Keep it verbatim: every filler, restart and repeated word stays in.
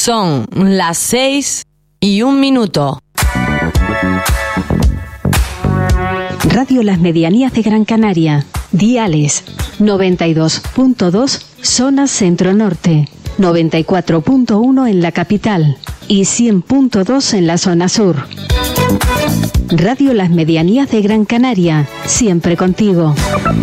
Son las seis y un minuto. Radio Las Medianías de Gran Canaria. Diales noventa y dos punto dos, zona centro-norte, noventa y cuatro punto uno en la capital y cien punto dos en la zona sur. Radio Las Medianías de Gran Canaria, siempre contigo.